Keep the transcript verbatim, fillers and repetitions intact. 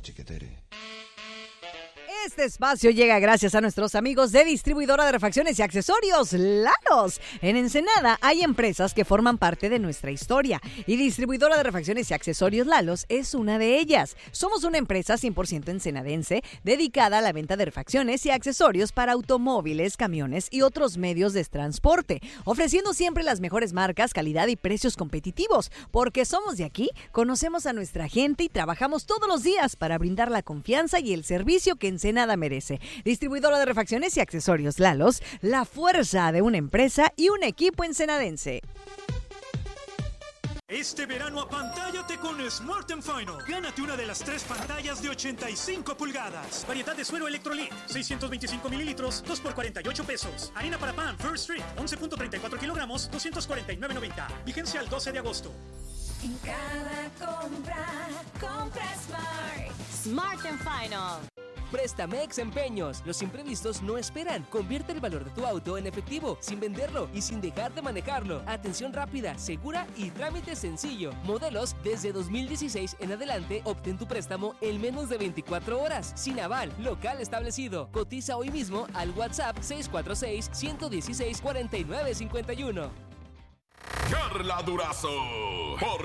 chiquitere. Este espacio llega gracias a nuestros amigos de Distribuidora de Refacciones y Accesorios Lalos. En Ensenada hay empresas que forman parte de nuestra historia y Distribuidora de Refacciones y Accesorios Lalos es una de ellas. Somos una empresa cien por ciento ensenadense dedicada a la venta de refacciones y accesorios para automóviles, camiones y otros medios de transporte, ofreciendo siempre las mejores marcas, calidad y precios competitivos. Porque somos de aquí, conocemos a nuestra gente y trabajamos todos los días para brindar la confianza y el servicio que Ensenada nada merece. Distribuidora de Refacciones y Accesorios Lalos, la fuerza de una empresa y un equipo ensenadense. Este verano apantállate con Smart and Final. Gánate una de las tres pantallas de ochenta y cinco pulgadas. Variedad de suero Electrolit, seiscientos veinticinco mililitros, dos por cuarenta y ocho pesos. Harina para pan First Street, once punto treinta y cuatro kilogramos, doscientos cuarenta y nueve noventa. Vigencia al doce de agosto. En cada compra, compra Smart. Smart and Final. Préstamex Empeños. Los imprevistos no esperan. Convierte el valor de tu auto en efectivo, sin venderlo y sin dejar de manejarlo. Atención rápida, segura y trámite sencillo. Modelos desde dos mil dieciséis en adelante. Obtén tu préstamo en menos de veinticuatro horas. Sin aval, local establecido. Cotiza hoy mismo al WhatsApp seis cuatro seis, uno uno seis, cuatro nueve cinco uno. Carla Durazo, por